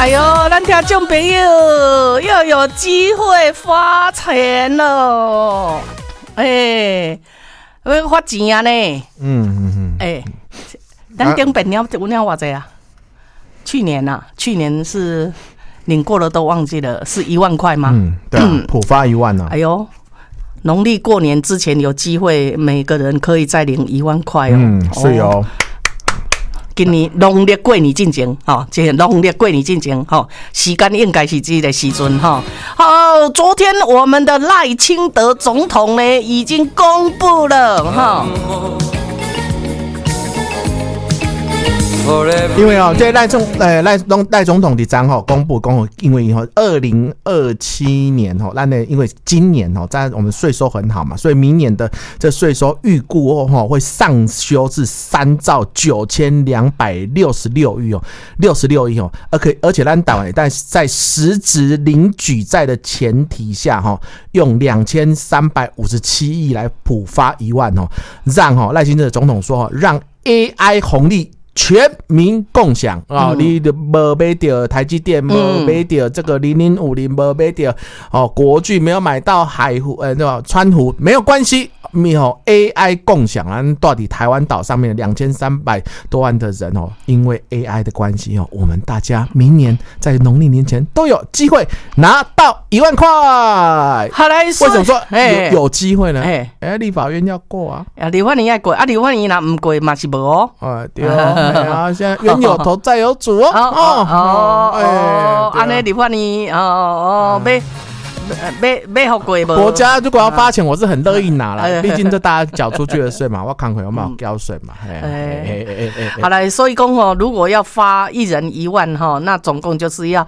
哎呦，咱听众朋友又有机会发钱了，要发钱啊呢。咱顶边领多少啊？去年是领过了都忘记了，是1万块吗？ 对啊，普发1万啊。 哎呦，农历过年之前有机会，每个人可以再领1万块哦。 是哦。 今年农历过年进前，这农历过年进前，时间应该是这个时阵哈。好，昨天我们的赖清德总统呢已经公布了哈。 因为这赖总统的章公布，因为2027年咱呢，因为今年在我们税收很好嘛，所以明年的这税收预估会上修至3兆9266亿66亿而且咱台湾在实质零举债的前提下用2357亿来普发1万让赖清德总统说让 AI 红利全民共享你就没买到台积电，没买到这个0050，没买到国巨，没有买到海湖川湖，没有关系，AI 共享到底台湾岛上面2300多万的人因为 AI 的关系我们大家明年在农历年前都有机会拿到1万块。 好来，为什么说有机会呢？立法院要过啊， 立法院要过立法院若不过嘛是无对现在冤有头债有主安尼立法院要好过无？ 国家如果要发钱，我是很乐意拿啦，毕竟这大家缴出去的税嘛，我看回有没有交税嘛。 好了，所以讲如果要发一人1万那总共就是要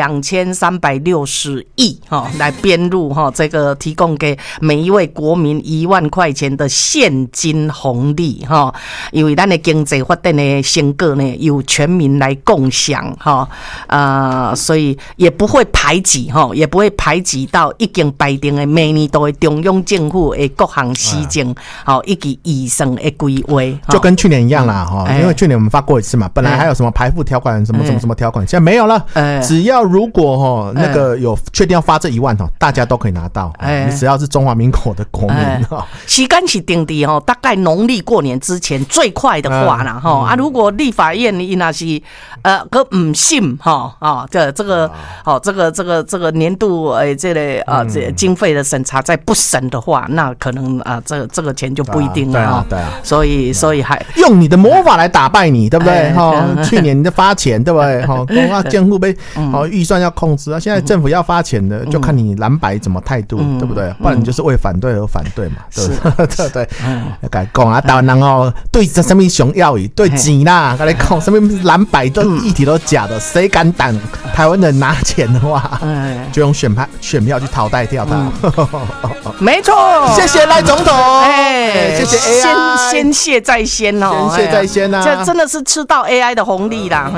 2360亿来编入这个提供给每一位国民1万块钱的现金红利因为咱的经济发展的成果呢由全民来共享所以也不会排挤到已经排定的每年都会中央政府的各项施政以及预算的规划， 就跟去年一样啦因为去年我们发过一次嘛，本来还有什么排富条款什么条款，现在没有了。只要如果那个有确定要发这1万大家都可以拿到，你只要是中华民国的国民时间是定的大概农历过年之前最快的话啦如果立法院伊那是个不信这个年度这经费的审查再不审的话，那可能这个钱就不一定了对啊， 所以还用你的魔法来打败你，对不对？去年你就发钱，对不对？政府被预算要控制现在政府要发钱的，就看你蓝白怎么态度，对不对？不然你就是为反对而反对嘛，对不对？对，该讲台湾人对什么熊要语，对钱啦，跟你讲什么蓝白都议题都假的，谁敢挡台湾人拿钱的话，就用选票去淘汰掉他。 没错， 谢谢赖总统，谢谢 AI， 先谢在先先谢在先啊， 这真的是吃到 AI 的红利啦。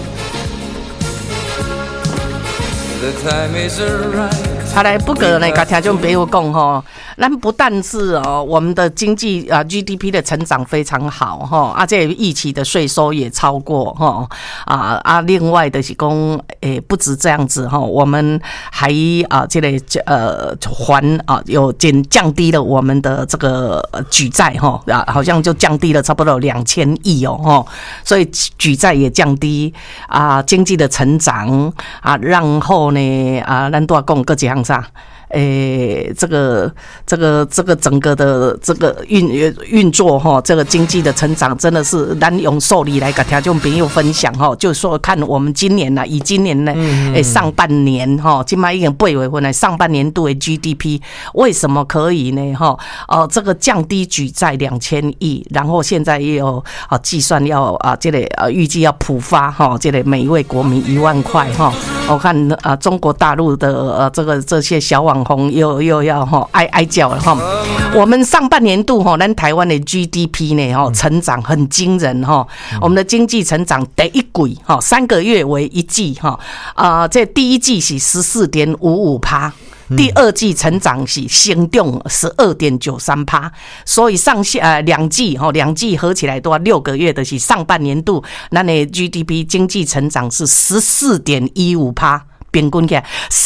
好来，不过呢，跟听众朋友讲咱不但是我们的经济GDP 的成长非常好这预期的税收也超过另外的是讲不止这样子我们还这个有降低了我们的这个举债好像就降低了差不多2000亿所以举债也降低经济的成长然后呢咱都要讲各几项啥。这个整个的这个运作这个经济的成长真的是咱用受理来跟听众朋友分享就是说看我们今年以今年呢上半年现在已经8月份了，上半年度的 GDP 为什么可以呢这个降低举债2000亿，然后现在也有计算要这个预计要普发这个每一位国民1万块我看中国大陆的这些小网红又要哀叫了我们上半年度咱台湾的 GDP 呢成长很惊人我们的经济成长第一季3个月为一季这第一季是14.55%。 第二季成长是成长12.93%，所以上下两季合起来都要6个月的是上半年度，咱的 GDP 经济成长是14.15%。平均起来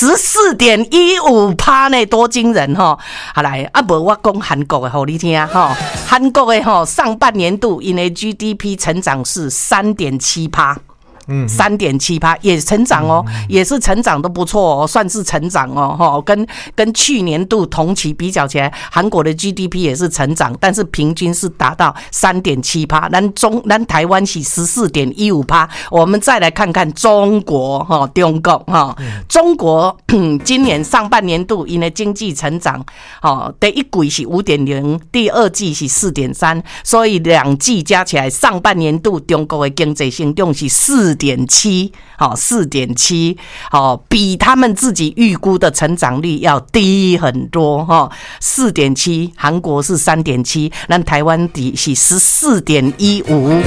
14.15%呢，多惊人吼！好来，无我讲韩国的，互你听吼。韩国的上半年度因为 GDP 成长是3.7%。3.7%也成长哦，也是成长都不错哦，算是成长哦，跟去年度同期比较起来，韩国的 GDP 也是成长，但是平均是达到3.7%，咱台湾是14.15%。我们再来看看中国中国中国今年上半年度因为经济成长第一季是 5.0%， 第二季是 4.3%， 所以两季加起来上半年度中国的经济成长是4.7%，比他们自己预估的成长率要低很多4.7%，韩国是3.7%，咱台湾底是14.15%。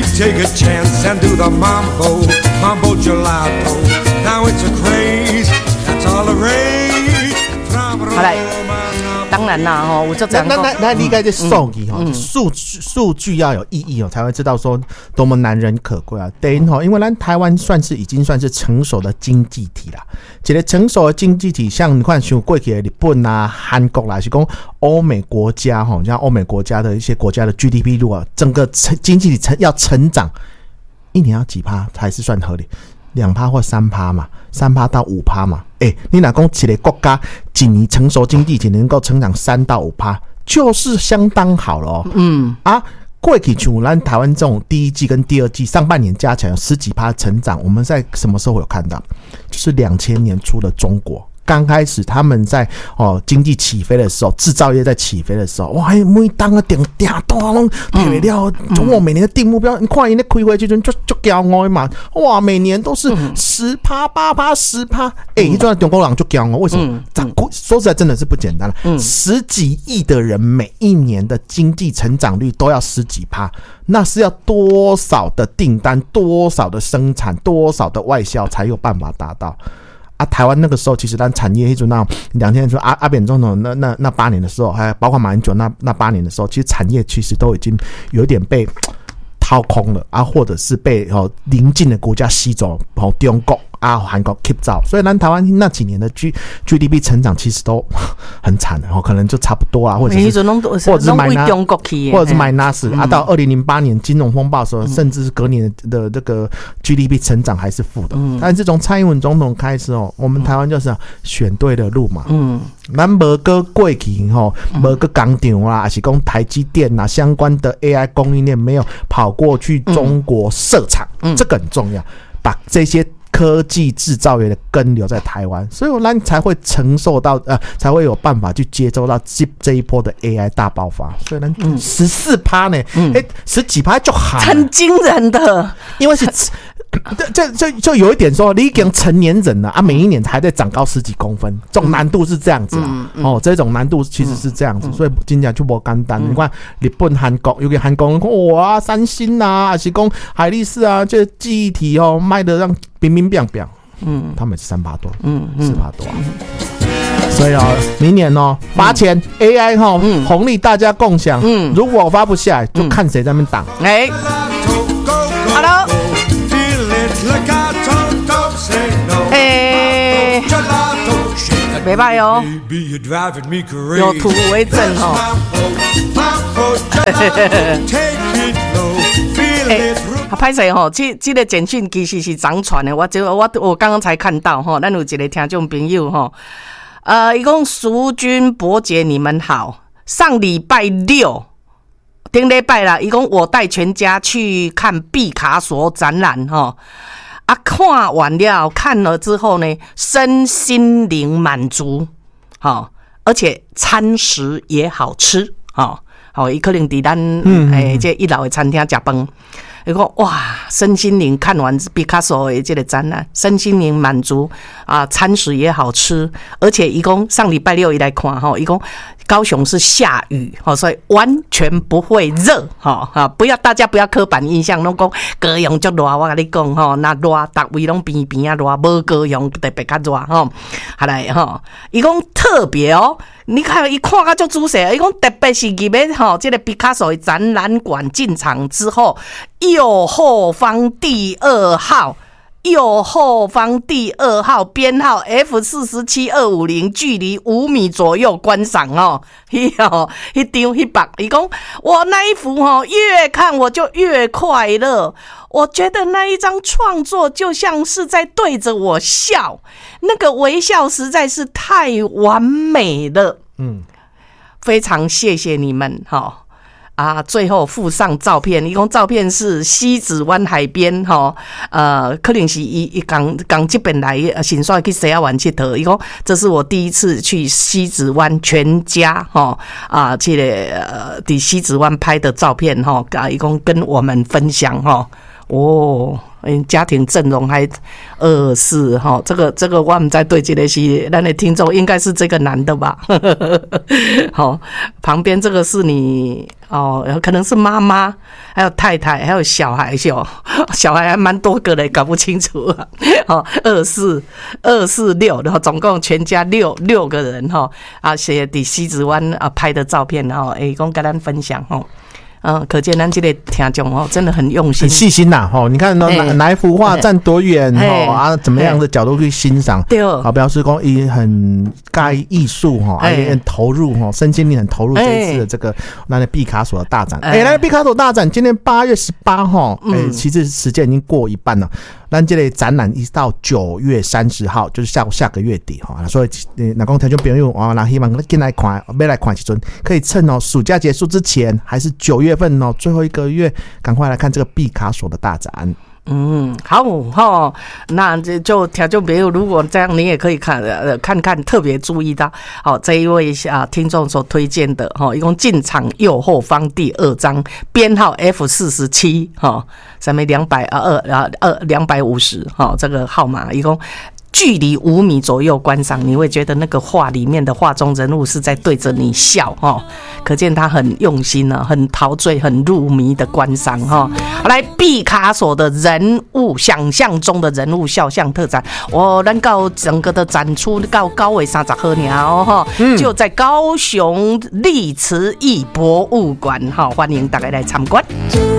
好来。当然啦，我就这样讲。 那理解这数据数据要有意义才会知道说多么难能可贵啊。等于因为咱台湾已经算是成熟的经济体啦。一个成熟的经济体，像你看像过去的日本啊、韩国啦，是讲欧美国家像欧美国家的一些国家的 GDP 如果整个经济体要成长，一年要几%才是算合理？2%或3%嘛，3%到5%嘛。你若讲一个国家一年成熟经济体能够成长3%到5%，就是相当好了过去像咱台湾这种第一季跟第二季上半年加起来有10几%成长，我们在什么时候有看到？就是2000年初的中国。刚开始他们在经济起飞的时候，制造业在起飞的时候，哇，每当个订单拢提了，中国每年的定目标，你看人家开会就骄傲嘛，哇，每年都是10%、8%、10%，一段中国人就骄傲，为什么？说实在真的是不简单了，10几亿的人每一年的经济成长率都要10几%，那是要多少的订单、多少的生产、多少的外销才有办法达到？台湾那个时候其实咱产业一直那2000年说阿扁总统那8年的时候，还包括马英九那8年的时候，其实产业其实都已经有点被掏空了或者是被邻近的国家吸走，中国韩国 keep 走，所以咱台湾那几年的 GDP 成长其实都很惨的，可能就差不多或者是 minus 到2008年金融风暴的时候，甚至是隔年的这个 GDP 成长还是负的。但是从蔡英文总统开始我们台湾就是选对了路嘛。咱没个过去没个工厂啦，还是讲台积电啦相关的 AI 供应链没有跑过去中国设厂，这个很重要，把这些科技制造业的根留在台湾，所以我们才会承受到才会有办法去接收到这一波的 AI 大爆发。所以呢，14%呢，10几%就好， 很惊人的， 因为是。就有一点说，你已经成年人了每一年还在长高10几公分，这种难度是这样子这种难度其实是这样子，所以真的就不简单。你看日本、韩国，尤其韩国人哇，三星啊，还是讲海力士啊，这记忆体卖的让冰冰冰冰，他们是3%多，4%多所以明年发钱 AI 红利大家共享，如果发不下来，就看谁在那边挡。 Hello。没办哦，有图为证拍摄这个简讯其实是长传的，我刚刚才看到咱有一个听众朋友他说淑君伯姐你们好，上礼拜六顶礼拜啦，他说我带全家去看毕卡索展览看完了看了之后呢，身心灵满足而且餐食也好吃他可能在咱这一楼的餐厅吃饭，他说哇，身心灵看完毕卡索的这个展览，身心灵满足餐食也好吃，而且他说上礼拜六他来看他说高雄是下雨，所以完全不会热，大家不要刻板印象，拢讲高雄就热，我跟你讲那热大位拢边边啊热，无高雄特别较热好来伊讲特别你看一看到就仔细，伊讲特别是入面这个毕卡索的展览馆进场之后，右后方第2号。右后方第2号编号 F47250，距离5米左右观赏那张100，伊讲我那一幅越看我就越快乐，我觉得那一张创作就像是在对着我笑，那个微笑实在是太完美了。非常谢谢你们最后附上照片，一共照片是西子湾海边可能是伊刚这边来新帅去西亚湾佚佗，伊讲这是我第一次去西子湾，全家这个在西子湾拍的照片伊讲跟我们分享家庭阵容还24这个我们在对这个是咱的听众应该是这个男的吧旁边这个是你可能是妈妈，还有太太，还有小孩小孩还蛮多个的，搞不清楚246，然后总共全家六个人写在西子湾拍的照片一共跟咱分享可见咱这个听众真的很用心， 很细心呐你看哪一幅画站多远怎么样的角度去欣赏， 对表示说伊很介艺术很投入身心灵很投入这一次的这个咱的毕卡索的大展。咱的毕卡索大展今天8月18号其实时间已经过一半了，咱这个展览一直到9月30号，就是下个月底所以若讲听众朋友那希望进来看，要来看时阵可以趁暑假结束之前，还是9月份最后1个月，赶快来看这个毕卡索的大展。 好那就听众朋友，如果这样，你也可以看看，特别注意到这一位听众所推荐的一共进场右后方第2张，编号 F47上面250这个号码，一共距离5米左右观赏，你会觉得那个画里面的画中人物是在对着你笑可见他很用心很陶醉，很入迷的观赏好来，毕卡索的人物，想象中的人物肖像特展，咱到整个的展出到9月30号了就在高雄历慈艺博物馆欢迎大家来参观。